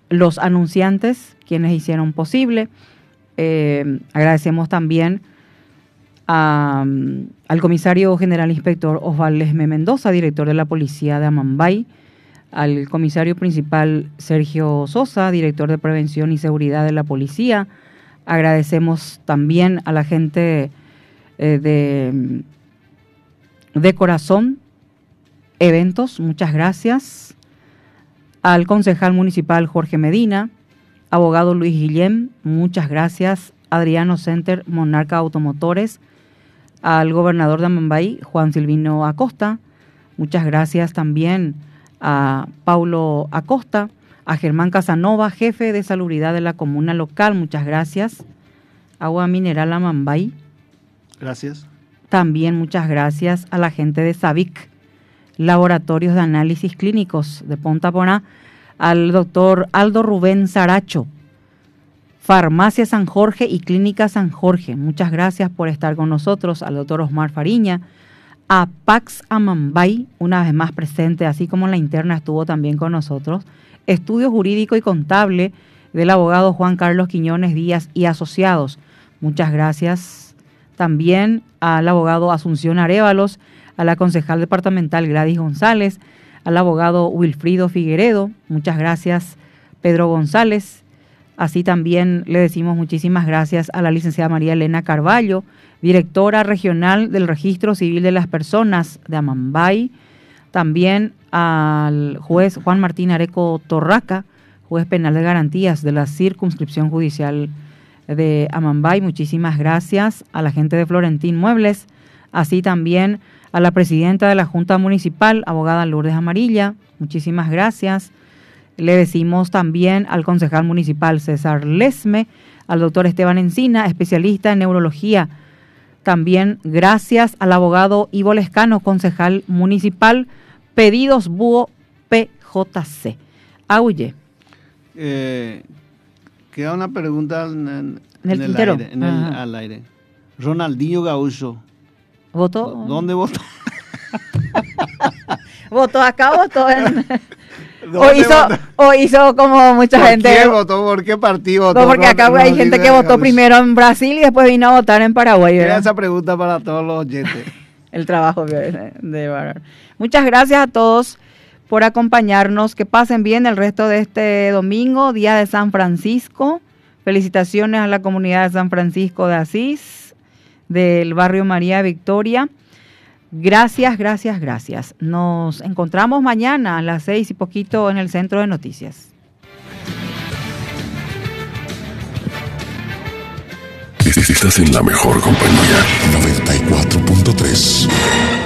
los anunciantes, quienes hicieron posible. Agradecemos también al comisario general inspector Osvaldo Lesme Mendoza, director de la policía de Amambay, al comisario principal Sergio Sosa, director de prevención y seguridad de la policía. Agradecemos también a la gente de Corazón Eventos, muchas gracias. Al concejal municipal Jorge Medina, abogado Luis Guillén, muchas gracias. Adriano Center, Monarca Automotores, al gobernador de Amambay, Juan Silvino Acosta, muchas gracias también a Paulo Acosta, a Germán Casanova, jefe de salubridad de la comuna local, muchas gracias. Agua Mineral Amambay. Gracias. También muchas gracias a la gente de SAVIC, Laboratorios de Análisis Clínicos de Ponta Poná, al doctor Aldo Rubén Saracho, Farmacia San Jorge y Clínica San Jorge. Muchas gracias por estar con nosotros. Al doctor Osmar Fariña, a Pax Amambay, una vez más presente, así como en la interna estuvo también con nosotros. Estudio Jurídico y Contable del abogado Juan Carlos Quiñones Díaz y Asociados. Muchas gracias también al abogado Asunción Arévalos, a la concejal departamental Gladys González, al abogado Wilfrido Figueredo. Muchas gracias, Pedro González. Así también le decimos muchísimas gracias a la licenciada María Elena Carballo, directora regional del Registro Civil de las Personas de Amambay. También al juez Juan Martín Areco Torraca, juez penal de garantías de la Circunscripción Judicial de Amambay. Muchísimas gracias a la gente de Florentín Muebles. Así también a la presidenta de la Junta Municipal, abogada Lourdes Amarilla. Muchísimas gracias. Le decimos también al concejal municipal César Lesme, al doctor Esteban Encina, especialista en neurología. También gracias al abogado Ivo Lescano, concejal municipal. Pedidos Búho PJC. Aulle. Queda una pregunta en el tintero. Aire, al aire. Ronaldinho Gaúcho. ¿Votó? ¿Dónde votó? ¿Votó acá o votó en...? O hizo como mucha gente. ¿Por qué votó? ¿Por qué partido votó? No, porque acá hay gente que votó primero en Brasil y después vino a votar en Paraguay. Era esa pregunta para todos los oyentes. El trabajo de Barar. Muchas gracias a todos por acompañarnos. Que pasen bien el resto de este domingo, Día de San Francisco. Felicitaciones a la comunidad de San Francisco de Asís, del barrio María Victoria. Gracias, gracias, gracias. Nos encontramos mañana a las 6 y poquito en el Centro de Noticias. Estás en la mejor compañía. 94.3